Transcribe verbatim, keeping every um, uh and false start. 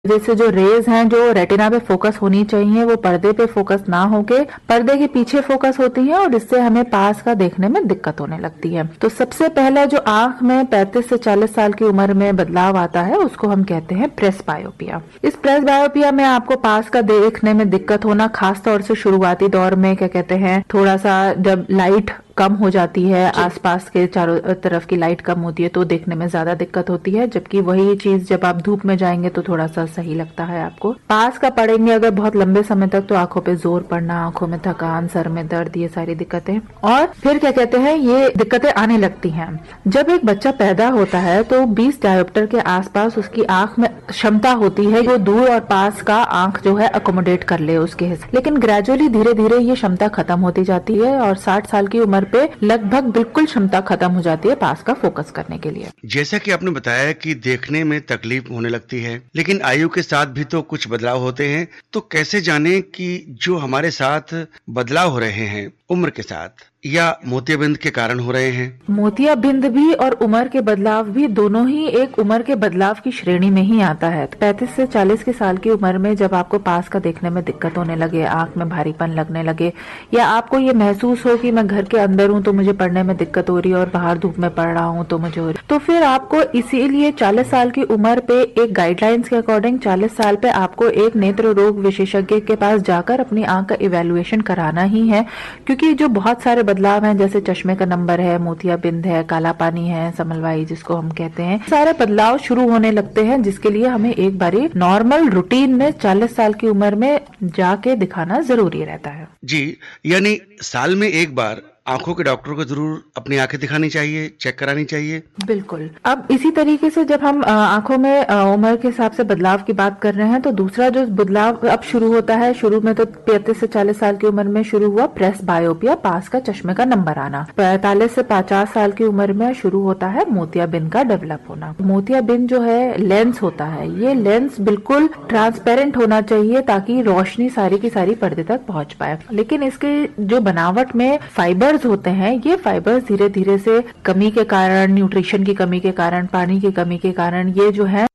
जैसे जो रेज हैं जो रेटिना पे फोकस होनी चाहिए वो पर्दे पे फोकस ना होके पर्दे के पीछे फोकस होती है और इससे हमें पास का देखने में दिक्कत होने लगती है। तो सबसे पहला जो आंख में पैंतीस से चालीस साल की उम्र में बदलाव आता है उसको हम कहते हैं प्रेस बायोपिया। इस प्रेस बायोपिया में आपको पास का देखने में दिक्कत होना खास तौर से शुरुआती दौर में क्या कहते हैं थोड़ा सा जब लाइट कम हो जाती है, आसपास के चारों तरफ की लाइट कम होती है तो देखने में ज्यादा दिक्कत होती है, जबकि वही चीज जब आप धूप में जाएंगे तो थोड़ा सा सही लगता है आपको। पास का पड़ेंगे अगर बहुत लंबे समय तक तो आंखों पे जोर पड़ना, आंखों में थकान, सर में दर्द, ये सारी दिक्कतें। और फिर क्या कहते हैं ये दिक्कतें आने लगती हैं जब एक बच्चा पैदा होता है तो बीस डायोप्टर के आसपास उसकी आंख में क्षमता होती है वो दूर और पास का आंख जो है अकोमोडेट कर ले उसके हिस्से, लेकिन ग्रेजुअली धीरे धीरे ये क्षमता खत्म होती जाती है और साठ साल की उम्र पे लगभग बिल्कुल क्षमता खत्म हो जाती है पास का फोकस करने के लिए। जैसा कि आपने बताया कि देखने में तकलीफ होने लगती है, लेकिन आयु के साथ भी तो कुछ बदलाव होते हैं, तो कैसे जाने कि जो हमारे साथ बदलाव हो रहे हैं उम्र के साथ या मोतियाबिंद के कारण हो रहे हैं? मोतियाबिंद भी और उम्र के बदलाव भी दोनों ही एक उम्र के बदलाव की श्रेणी में ही आता है। पैंतीस से चालीस के साल की उम्र में जब आपको पास का देखने में दिक्कत होने लगे, आंख में भारीपन लगने लगे या आपको ये महसूस हो कि मैं घर के अंदर हूँ तो मुझे पढ़ने में दिक्कत हो रही है और बाहर धूप में पढ़ रहा हूँ तो मुझे हो रही, तो फिर आपको इसीलिए चालीस साल की उम्र पे एक गाइडलाइंस के अकॉर्डिंग चालीस साल पे आपको एक नेत्र रोग विशेषज्ञ के पास जाकर अपनी आंख का इवेल्युएशन कराना ही है, क्योंकि जो बहुत सारे बदलाव हैं जैसे चश्मे का नंबर है, मोतियाबिंद है, काला पानी है, समलवाई जिसको हम कहते हैं, सारे बदलाव शुरू होने लगते हैं जिसके लिए हमें एक बारी नॉर्मल रूटीन में चालीस साल की उम्र में जाके दिखाना जरूरी रहता है। जी, यानी साल में एक बार आंखों के डॉक्टर को जरूर अपनी आंखें दिखानी चाहिए, चेक करानी चाहिए। बिल्कुल। अब इसी तरीके से जब हम आंखों में उम्र के हिसाब से बदलाव की बात कर रहे हैं तो दूसरा जो बदलाव अब शुरू होता है, शुरू में तो पैंतीस से चालीस साल की उम्र में शुरू हुआ प्रेस बायोपिया, पास का चश्मे का नंबर आना। पैंतालीस से पचास साल की उम्र में शुरू होता है मोतियाबिंद का डेवलप होना। मोतियाबिंद जो है लेंस होता है, ये लेंस बिल्कुल ट्रांसपेरेंट होना चाहिए ताकि रोशनी सारी की सारी पर्दे तक पहुंच पाए, लेकिन इसके जो बनावट में फाइबर होते हैं ये फाइबर्स धीरे धीरे से कमी के कारण, न्यूट्रिशन की कमी के कारण, पानी की कमी के कारण ये जो है